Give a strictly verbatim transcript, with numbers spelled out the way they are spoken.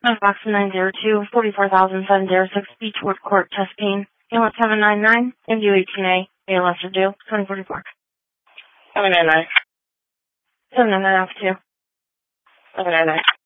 Box nine zero two, forty-four thousand seven zero six, Beechwood Court, Chesapeake. Ambulance seven nine nine, M D eighteen A, A L S or due, twenty forty-four. seven nine nine. seven nine nine Alpha two. seven nine nine.